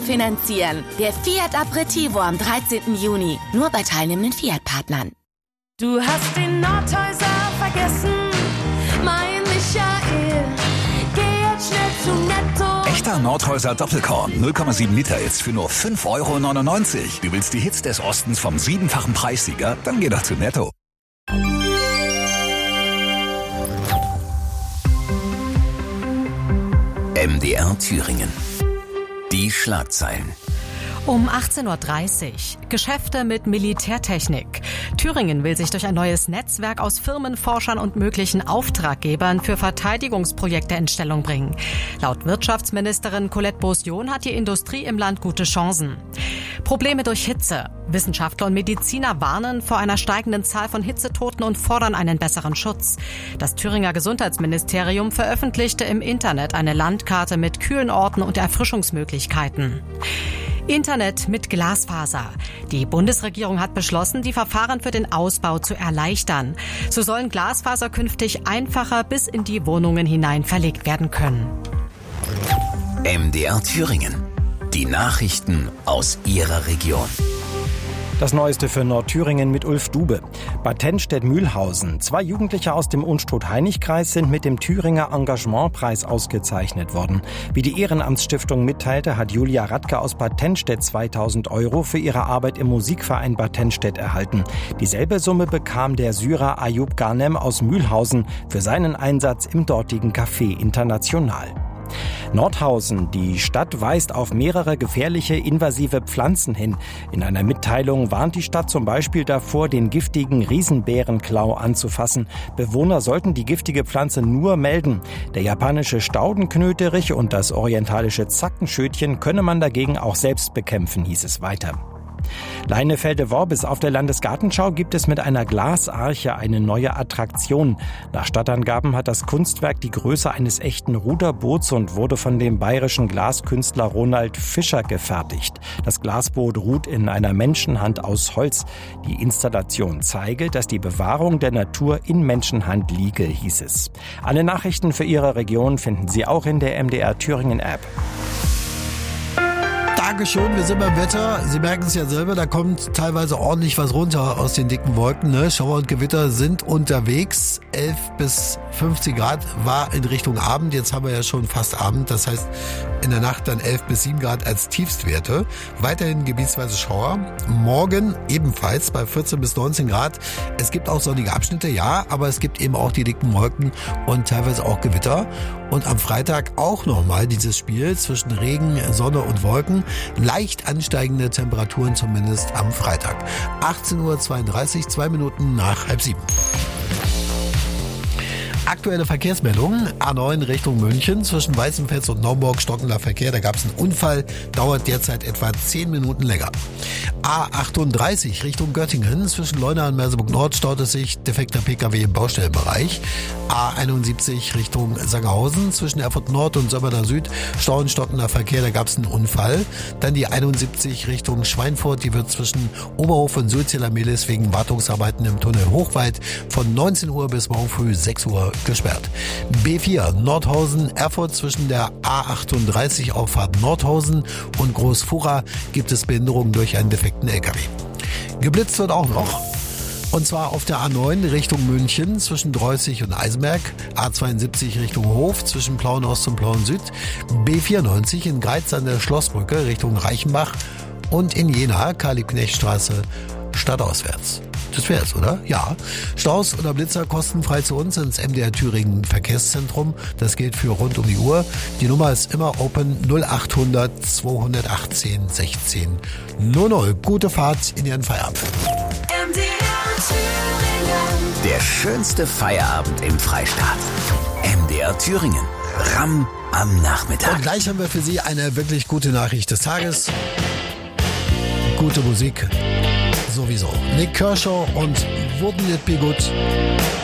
Nordhäuser finanzieren. Der Fiat Aperitivo am 13. Juni. Nur bei teilnehmenden Fiat-Partnern. Du hast den Nordhäuser vergessen, mein Michael. Geh jetzt schnell zu Netto. Echter Nordhäuser Doppelkorn, 0,7 Liter jetzt für nur 5,99 €. Du willst die Hits des Ostens vom 7-fachen Preissieger? Dann geh doch zu Netto. MDR Thüringen. Die Schlagzeilen. Um 18:30 Uhr. Geschäfte mit Militärtechnik. Thüringen will sich durch ein neues Netzwerk aus Firmen, Forschern und möglichen Auftraggebern für Verteidigungsprojekte in Stellung bringen. Laut Wirtschaftsministerin Colette Beaussion hat die Industrie im Land gute Chancen. Probleme durch Hitze. Wissenschaftler und Mediziner warnen vor einer steigenden Zahl von Hitzetoten und fordern einen besseren Schutz. Das Thüringer Gesundheitsministerium veröffentlichte im Internet eine Landkarte mit kühlen Orten und Erfrischungsmöglichkeiten. Internet mit Glasfaser. Die Bundesregierung hat beschlossen, die Verfahren für den Ausbau zu erleichtern. So sollen Glasfaser künftig einfacher bis in die Wohnungen hinein verlegt werden können. MDR Thüringen. Die Nachrichten aus Ihrer Region. Das Neueste für Nordthüringen mit Ulf Dube. Bad Tennstedt-Mühlhausen. 2 Jugendliche aus dem Unstrut-Heinig-Kreis sind mit dem Thüringer Engagementpreis ausgezeichnet worden. Wie die Ehrenamtsstiftung mitteilte, hat Julia Radke aus Bad Tennstedt 2.000 € für ihre Arbeit im Musikverein Bad Tennstedt erhalten. Dieselbe Summe bekam der Syrer Ayub Ghanem aus Mühlhausen für seinen Einsatz im dortigen Café International. Nordhausen. Die Stadt weist auf mehrere gefährliche invasive Pflanzen hin. In einer Mitteilung warnt die Stadt zum Beispiel davor, den giftigen Riesenbärenklau anzufassen. Bewohner sollten die giftige Pflanze nur melden. Der japanische Staudenknöterich und das orientalische Zackenschötchen könne man dagegen auch selbst bekämpfen, hieß es weiter. Leinefelde-Worbis. Auf der Landesgartenschau gibt es mit einer Glasarche eine neue Attraktion. Nach Stadtangaben hat das Kunstwerk die Größe eines echten Ruderboots und wurde von dem bayerischen Glaskünstler Ronald Fischer gefertigt. Das Glasboot ruht in einer Menschenhand aus Holz. Die Installation zeige, dass die Bewahrung der Natur in Menschenhand liege, hieß es. Alle Nachrichten für Ihre Region finden Sie auch in der MDR Thüringen App. Dankeschön, wir sind beim Wetter. Sie merken es ja selber, da kommt teilweise ordentlich was runter aus den dicken Wolken. Ne? Schauer und Gewitter sind unterwegs. 11 bis 15 Grad war in Richtung Abend. Jetzt haben wir ja schon fast Abend. Das heißt, in der Nacht dann 11 bis 7 Grad als Tiefstwerte. Weiterhin gebietsweise Schauer. Morgen ebenfalls bei 14 bis 19 Grad. Es gibt auch sonnige Abschnitte, ja, aber es gibt eben auch die dicken Wolken und teilweise auch Gewitter. Und am Freitag auch nochmal dieses Spiel zwischen Regen, Sonne und Wolken. Leicht ansteigende Temperaturen zumindest am Freitag. 18:32 Uhr, 2 Minuten nach 6:30. Aktuelle Verkehrsmeldungen. A9 Richtung München zwischen Weißenfels und Naumburg stockender Verkehr. Da gab es einen Unfall, dauert derzeit etwa 10 Minuten länger. A38 Richtung Göttingen zwischen Leuna und Merseburg-Nord staut es sich, defekter Pkw im Baustellenbereich. A71 Richtung Sangerhausen zwischen Erfurt Nord und Sömmerda Süd stauen stockender Verkehr, da gab es einen Unfall. Dann die 71 Richtung Schweinfurt, die wird zwischen Oberhof und Sulziller-Mehlis wegen Wartungsarbeiten im Tunnel Hochwald von 19 Uhr bis morgen früh 6 Uhr gesperrt. B4 Nordhausen, Erfurt zwischen der A38 Auffahrt Nordhausen und Großfura gibt es Behinderungen durch einen defekten LKW. Geblitzt wird auch noch. Und zwar auf der A9 Richtung München zwischen Dreußig und Eisenberg, A72 Richtung Hof zwischen Plauen-Ost und Plauen-Süd, B94 in Greiz an der Schlossbrücke Richtung Reichenbach und in Jena Karl-Liebknecht-Straße stadtauswärts. Das wär's, oder? Ja. Staus oder Blitzer kostenfrei zu uns ins MDR Thüringen Verkehrszentrum. Das gilt für rund um die Uhr. Die Nummer ist immer open 0800 218 16 00. Gute Fahrt in Ihren Feierabend. MDR Thüringen. Der schönste Feierabend im Freistaat. MDR Thüringen. Ramm am Nachmittag. Und gleich haben wir für Sie eine wirklich gute Nachricht des Tages. Gute Musik. Sowieso. Nick Kershaw und Wouldn't It Be Good?